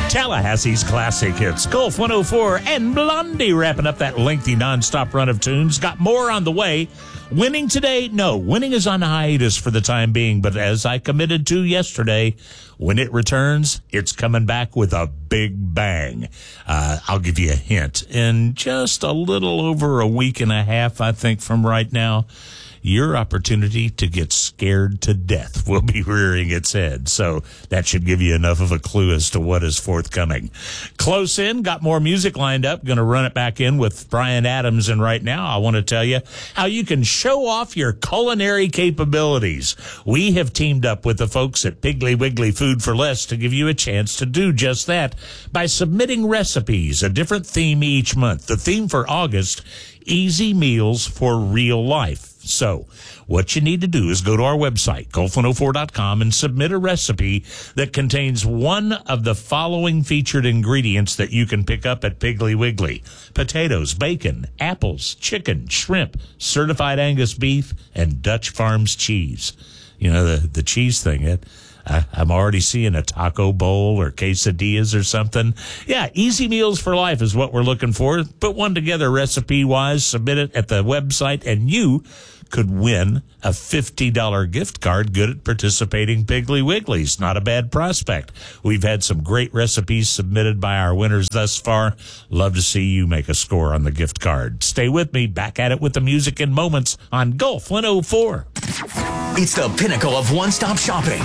Tallahassee's classic hits, Gulf 104 and Blondie wrapping up that lengthy nonstop run of tunes. Got more on the way. Winning today? No, winning is on hiatus for the time being, but as I committed to yesterday, when it returns, it's coming back with a big bang. I'll give you a hint. In just a little over a week and a half, I think, from right now, your opportunity to get scared to death will be rearing its head. So that should give you enough of a clue as to what is forthcoming. Close in, got more music lined up. Going to run it back in with Bryan Adams. And right now, I want to tell you how you can show off your culinary capabilities. We have teamed up with the folks at Piggly Wiggly Food for Less to give you a chance to do just that by submitting recipes, a different theme each month. The theme for August, easy meals for real life. So what you need to do is go to our website, Gulf104.com, and submit a recipe that contains one of the following featured ingredients that you can pick up at Piggly Wiggly: potatoes, bacon, apples, chicken, shrimp, certified Angus beef, and Dutch Farms cheese. You know, the cheese thing, I'm already seeing a taco bowl or quesadillas or something. Yeah, easy meals for life is what we're looking for. Put one together recipe-wise, submit it at the website, and you could win a $50 gift card good at participating Piggly Wigglies. Not a bad prospect. We've had some great recipes submitted by our winners thus far. Love to see you make a score on the gift card. Stay with me. Back at it with the music in moments on Gulf 104. It's the pinnacle of one-stop shopping.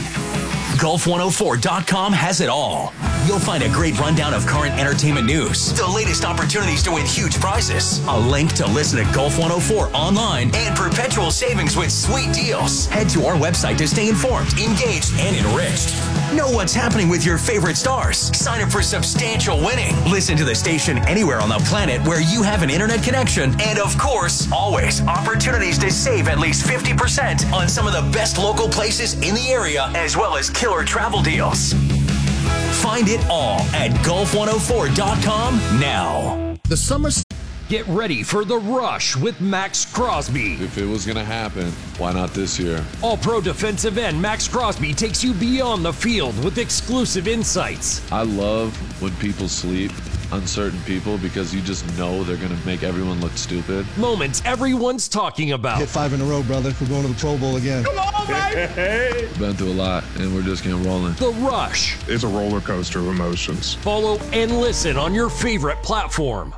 Gulf104.com has it all. You'll find a great rundown of current entertainment news, the latest opportunities to win huge prizes, a link to listen to Gulf 104 online, and perpetual savings with sweet deals. Head to our website to stay informed, engaged, and enriched. Know what's happening with your favorite stars. Sign up for substantial winning. Listen to the station anywhere on the planet where you have an internet connection. And of course, always opportunities to save at least 50% on some of the best local places in the area, as well as killer travel deals. Find it all at Gulf104.com now. The summer. Get ready for The Rush with Max Crosby. If it was going to happen, why not this year? All-pro defensive end Max Crosby takes you beyond the field with exclusive insights. I love when people sleep on certain people because you just know they're going to make everyone look stupid. Moments everyone's talking about. Hit 5 in a row, brother. We're going to the Pro Bowl again. Come on, baby! Been through a lot, and we're just getting rolling. The Rush. It's a roller coaster of emotions. Follow and listen on your favorite platform.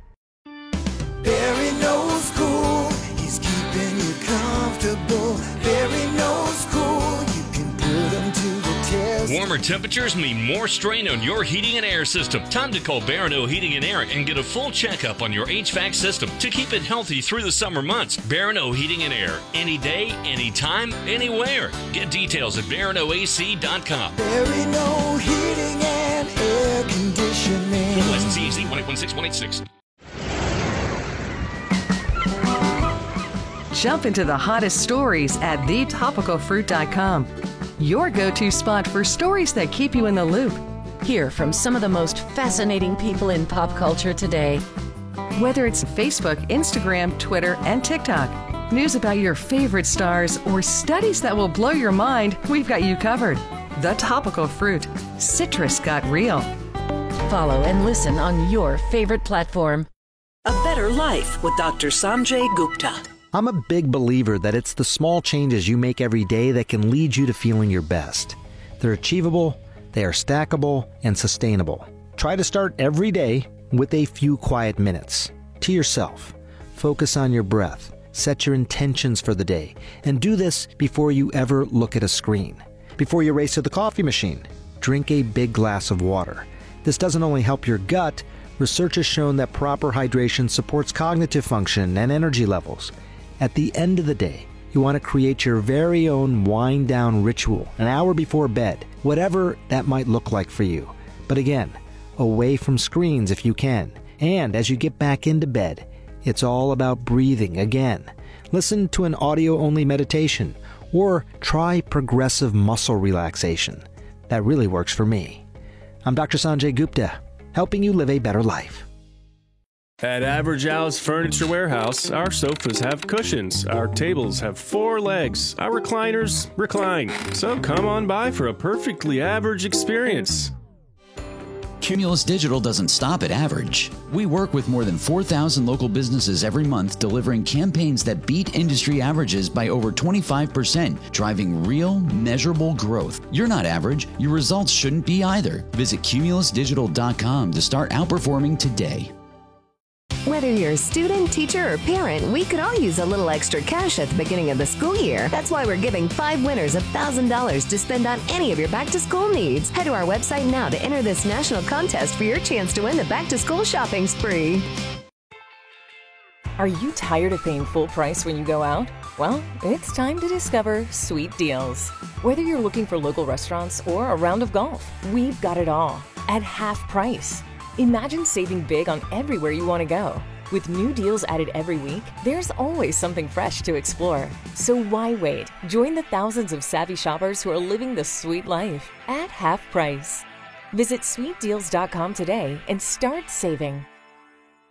Barry knows cool, he's keeping you comfortable. Barry knows cool, you can put him to the test. Warmer temperatures mean more strain on your heating and air system. Time to call Barano Heating and Air and get a full checkup on your HVAC system to keep it healthy through the summer months. Barano Heating and Air. Any day, anytime, anywhere. Get details at BaranoAC.com. Barry Heating and Air Conditioning. License CAC 1816186. Jump into the hottest stories at thetopicalfruit.com. Your go-to spot for stories that keep you in the loop. Hear from some of the most fascinating people in pop culture today. Whether it's Facebook, Instagram, Twitter, and TikTok, news about your favorite stars, or studies that will blow your mind, we've got you covered. The Topical Fruit. Citrus got real. Follow and listen on your favorite platform. A Better Life with Dr. Sanjay Gupta. I'm a big believer that it's the small changes you make every day that can lead you to feeling your best. They're achievable, they are stackable, and sustainable. Try to start every day with a few quiet minutes. To yourself. Focus on your breath. Set your intentions for the day. And do this before you ever look at a screen. Before you race to the coffee machine, drink a big glass of water. This doesn't only help your gut, research has shown that proper hydration supports cognitive function and energy levels. At the end of the day, you want to create your very own wind-down ritual an hour before bed, whatever that might look like for you. But again, away from screens if you can. And as you get back into bed, it's all about breathing again. Listen to an audio-only meditation or try progressive muscle relaxation. That really works for me. I'm Dr. Sanjay Gupta, helping you live a better life. At Average Al's Furniture Warehouse, our sofas have cushions, our tables have 4 legs, our recliners recline. So come on by for a perfectly average experience. Cumulus Digital doesn't stop at average. We work with more than 4,000 local businesses every month, delivering campaigns that beat industry averages by over 25%, driving real, measurable growth. You're not average. Your results shouldn't be either. Visit cumulusdigital.com to start outperforming today. Whether you're a student, teacher, or parent, we could all use a little extra cash at the beginning of the school year. That's why we're giving 5 winners $1,000 to spend on any of your back-to-school needs. Head to our website now to enter this national contest for your chance to win the back-to-school shopping spree. Are you tired of paying full price when you go out? Well, it's time to discover Sweet Deals. Whether you're looking for local restaurants or a round of golf, we've got it all at half price. Imagine saving big on everywhere you want to go. With new deals added every week, there's always something fresh to explore. So why wait? Join the thousands of savvy shoppers who are living the sweet life at half price. Visit sweetdeals.com today and start saving.